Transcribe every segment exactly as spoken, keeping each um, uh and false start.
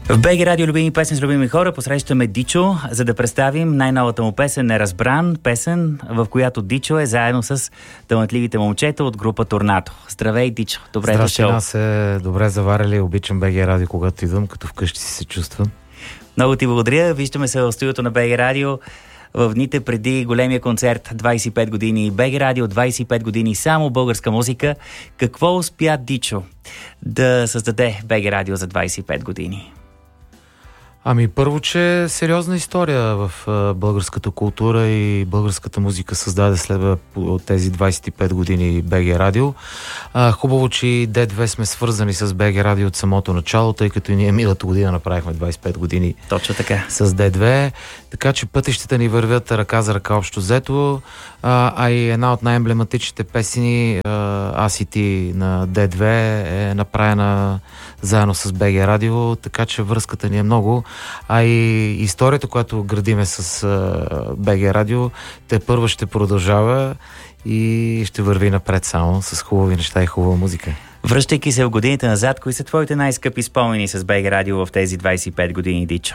В БГ Радио любими песен с любими хора посрещаме Дичо, за да представим най-новата му песен "Неразбран", песен, в която Дичо е заедно с талантливите момчета от група Торнадо. Здравей, Дичо! Добре дошъл! Здрасти, нас е добре заварили. Обичам БГ Радио, когато идвам, като вкъщи си се чувствам. Много ти благодаря. Виждаме се в студиото на БГ Радио в дните преди големия концерт двайсет и пет години. БГ Радио двайсет и пет години само българска музика. Какво успя Дичо да създаде БГ Радио за двайсет и пет години? Ами първо, че е сериозна история в а, българската култура и българската музика създаде след от тези двайсет и пет години БГ Радио. А, хубаво, че и Д две сме свързани с БГ Радио от самото начало, тъй като и ние миналата година направихме двайсет и пет години. Точно така. С Д две, така че пътищата ни вървят ръка за ръка общо взето, а, а и една от най-емблематичните песни, а, Аз и ти на Д две, е направена заедно с БГ Радио, така че връзката ни е много. А и историята, която градиме с а, БГ Радио, те първо ще продължава и ще върви напред само с хубави неща и хубава музика. Връщайки се в годините назад, кои са твоите най-скъпи спомени с БГ Радио в тези двайсет и пет години, Дичо?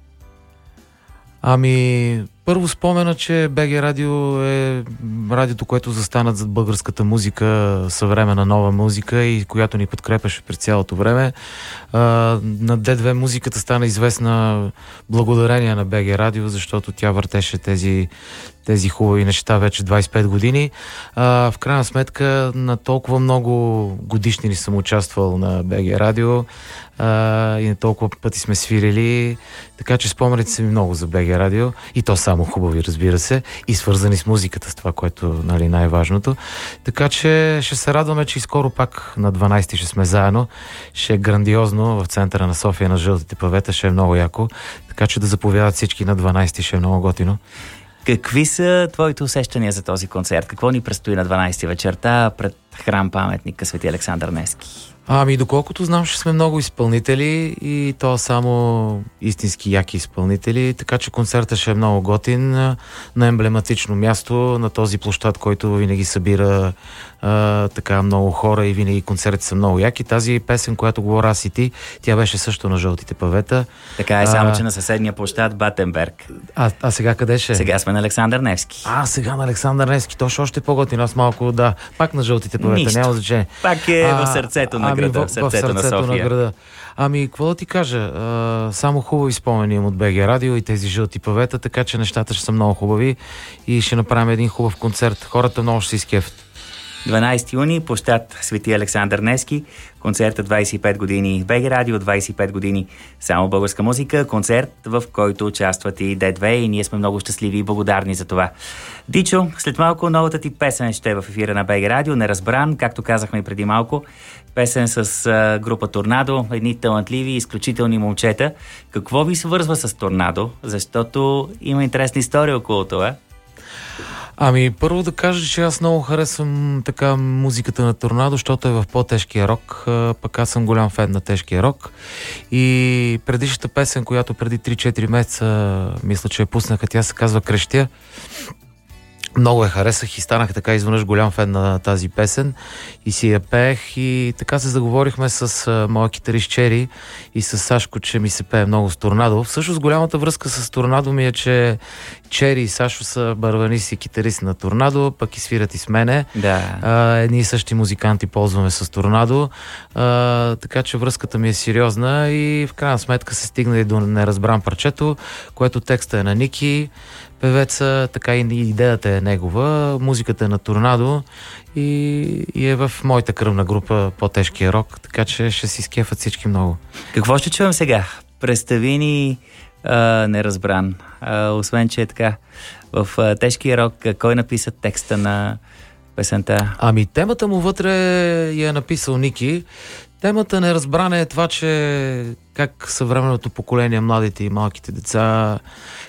Ами, първо спомена, че БГ Радио е радиото, което застанат зад българската музика, съвременна нова музика и която ни подкрепяше през цялото време. А, на Д две музиката стана известна благодарение на БГ Радио, защото тя въртеше тези, тези хубави неща вече двайсет и пет години. А, в крайна сметка на толкова много годишнини съм участвал на БГ Радио а, и на толкова пъти сме свирили, така че спомените са ми много за БГ Радио и то само хубави, разбира се, и свързани с музиката, с това, което, нали, най-важното. Така че ще се радваме, че и скоро пак на дванайсети ще сме заедно. Ще е грандиозно в центъра на София на Жълтите павета, ще е много яко. Така че да заповядат всички на дванайсети, ще е много готино. Какви са твоите усещания за този концерт? Какво ни предстои на дванайсети вечерта пред храм паметника Свети Александър Невски? Ами, доколкото знам, ще сме много изпълнители и то само истински яки изпълнители, така че концертът ще е много готин на емблематично място, на този площад, който винаги събира а, така много хора и винаги концерти са много яки. Тази песен, която говоря Аз и ти, тя беше също на Жълтите павета. Така е, само а, че на съседния площад Батенберг. А, а сега къде ще? Сега сме на Александър Невски. А, сега на Александър Невски, то ще още по-готин. Аз малко, да, пак на Жълтите павета, Нищо. Няма значение. Пак е а, в сърцето на града, ами, в, в сърцето, в сърцето на София. На града. Ами, какво да ти кажа? А, само хубави спомени имам от БГ Радио и тези Жълти павета, така че нещата ще са много хубави и ще направим един хубав концерт. Хората много ще се изкефят. дванайсети юни, площад Свети Александър Невски, концерта двайсет и пет години БГ Радио, двайсет и пет години само българска музика, концерт, в който участват и Д две и ние сме много щастливи и благодарни за това. Дичо, след малко новата ти песен ще е в ефира на БГ Радио, "Неразбран", както казахме и преди малко, песен с а, група Торнадо, едни талантливи, изключителни момчета. Какво ви свързва с Торнадо? Защото има интересна история около това. Ами, първо да кажа, че аз много харесвам така музиката на Торнадо, защото е в по-тежкия рок, пък аз съм голям фен на тежкия рок. И предишната песен, която преди три-четири месеца, мисля, че я пуснаха, тя се казва "Крещя". Много я харесах и станах така изведнъж голям фен на тази песен и си я пеех и така се заговорихме с а, моя китарист Чери и с Сашко, че ми се пее много с Торнадо. Всъщност голямата връзка с Торнадо ми е, че Чери и Сашо са барабанист и китарист на Торнадо, пък и свират и с мене. Да. А, едни и същи музиканти ползваме с Торнадо, а, така че връзката ми е сериозна и в крайна сметка се стигна и до "Неразбран" парчето, което текста е на Ники, певеца, така и идеята е негова, музиката е на Торнадо и, и е в моята кръвна група по-тежкия рок, така че ще си скефат всички много. Какво ще чуем сега? Представи ни а, "Неразбран". А, освен, че е така в а, тежкия рок, кой написа текста на песента? Ами темата му вътре я е написал Ники. Темата "Неразбран" е това, че как съвременното поколение, младите и малките деца,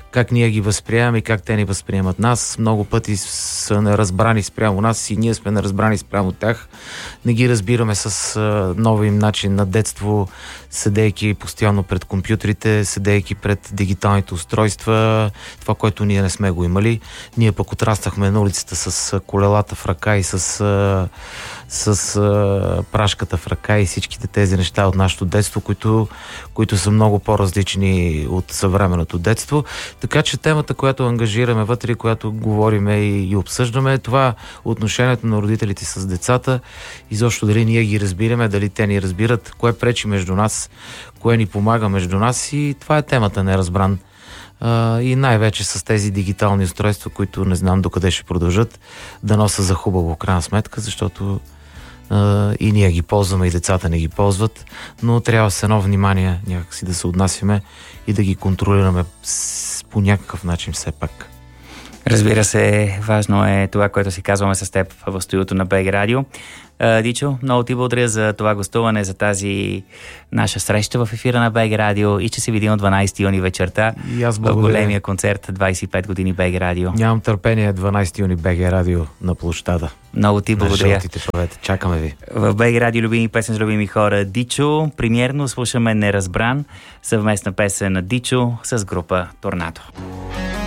как ние ги възприемаме и как те ни възприемат нас. Много пъти са неразбрани спрямо нас и ние сме неразбрани спрямо тях. Не ги разбираме с а, нови им начин на детство, седейки постоянно пред компютрите, седейки пред дигиталните устройства, това, което ние не сме го имали. Ние пък отраснахме на улицата с колелата в ръка и с, а, с а, прашката в ръка и всичките тези неща от нашето детство, които, които са много по-различни от съвременното детство. Така че темата, която ангажираме вътре, която говориме и, и обсъждаме, е това отношението на родителите с децата, изобщо дали ние ги разбираме, дали те ни разбират, кое пречи между нас, кое ни помага между нас, и това е темата неразбран. Uh, и най-вече с тези дигитални устройства, които не знам докъде ще продължат да носа за хубаво в крайна сметка, защото uh, и ние ги ползваме, и децата не ги ползват, но трябва с едно внимание някакси да се отнасяме и да ги контролираме с, по някакъв начин все пак. Разбира се, важно е това, което си казваме с теб в студиото на БГ Радио. Дичо, много ти благодаря за това гостуване, за тази наша среща в ефира на БГ Радио и че се видим от дванайсети юни вечерта в големия концерт двайсет и пет години БГ Радио. Нямам търпение, дванайсети юни БГ Радио на площада. Много ти благодаря. На жълтите павета. Чакаме ви. В БГ Радио любими песен с любими хора. Дичо, премиерно слушаме Неразбран, съвместна песен на Дичо с група Торнадо.